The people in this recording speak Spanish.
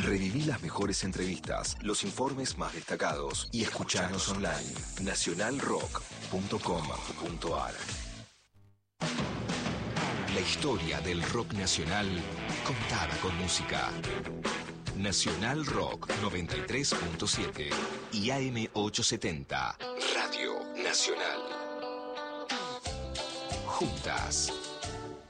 Reviví las mejores entrevistas, los informes más destacados y escuchanos online. Nacionalrock.com.ar. La historia del rock nacional contada con música. Nacional Rock 93.7 y AM 870 Radio Nacional. Juntas